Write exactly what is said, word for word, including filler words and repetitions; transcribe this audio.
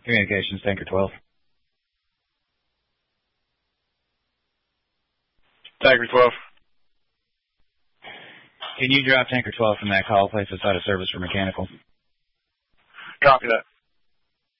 Communications, Tanker twelve. Tanker twelve. Can you drop Tanker twelve from that call, place that's out of service for mechanical? Copy that.